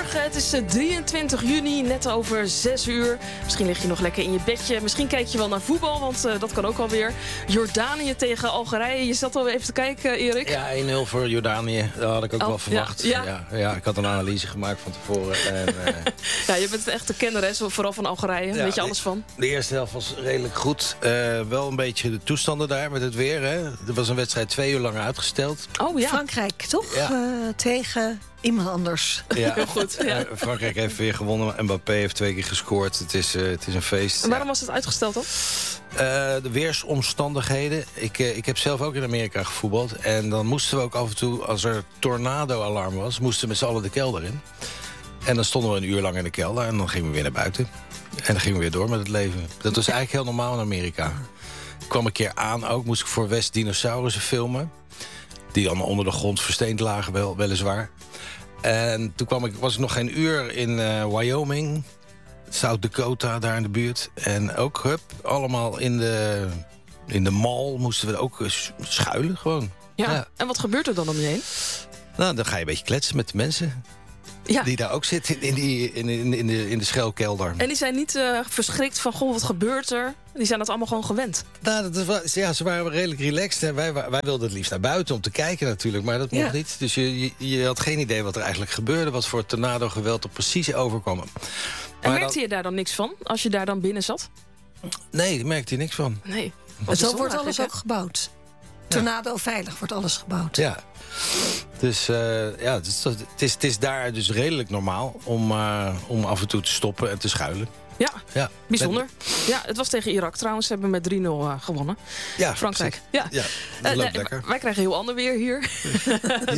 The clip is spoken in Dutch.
Goedemorgen, het is 23 juni, net over 6 uur. Misschien lig je nog lekker in je bedje. Misschien kijk je wel naar voetbal, want dat kan ook alweer. Jordanië tegen Algerije. Je zat al even te kijken, Erik. Ja, 1-0 voor Jordanië. Dat had ik ook wel verwacht. Ja, ik had een analyse gemaakt van tevoren. En, ja, je bent echt de kenner, hè? Vooral van Algerije. Weet je alles van? De eerste helft was redelijk goed. Wel een beetje de toestanden daar met het weer. Hè. Er was een wedstrijd 2 uur lang uitgesteld. Oh ja. Frankrijk, toch? Ja. Tegen iemand anders. Ja, heel goed. Ja. Frankrijk heeft weer gewonnen. Mbappé heeft 2 keer gescoord. Het is een feest. En waarom was het uitgesteld dan? De weersomstandigheden. Ik heb zelf ook in Amerika gevoetbald. En dan moesten we ook af en toe, als er tornado-alarm was, moesten we met z'n allen de kelder in. En dan stonden we een uur lang in de kelder. En dan gingen we weer naar buiten. En dan gingen we weer door met het leven. Dat was eigenlijk heel normaal in Amerika. Ik kwam een keer aan ook. Moest ik voor West dinosaurussen filmen. Die dan onder de grond versteend lagen, weliswaar. En toen was ik nog geen uur in Wyoming. South Dakota, daar in de buurt. En ook, allemaal in de mall moesten we ook schuilen gewoon. Ja. En wat gebeurt er dan om je heen? Nou, dan ga je een beetje kletsen met de mensen. Ja. Die daar ook zitten in de schuilkelder. En die zijn niet verschrikt van, goh, wat gebeurt er? Die zijn dat allemaal gewoon gewend. Nou, ze waren redelijk relaxed. En wij wilden het liefst naar buiten om te kijken natuurlijk. Maar dat mocht niet. Dus je had geen idee wat er eigenlijk gebeurde. Wat voor tornado-geweld er precies overkwam. En merkte je daar dan niks van, als je daar dan binnen zat? Nee, daar merkte je niks van. Nee. Zo wordt alles ook gebouwd. Tornado veilig wordt alles gebouwd. Ja. Dus het is daar dus redelijk normaal om af en toe te stoppen en te schuilen. Ja, bijzonder. Ja, het was tegen Irak trouwens. Ze hebben met 3-0 gewonnen. Ja, Frankrijk. Ja, dat loopt lekker. Wij krijgen heel ander weer hier.